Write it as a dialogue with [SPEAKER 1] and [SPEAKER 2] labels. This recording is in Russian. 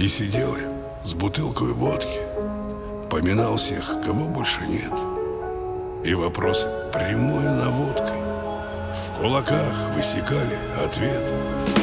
[SPEAKER 1] И сидел я с бутылкой водки, поминал всех, кого больше нет. И вопрос прямой наводкой в кулаках высекали ответ.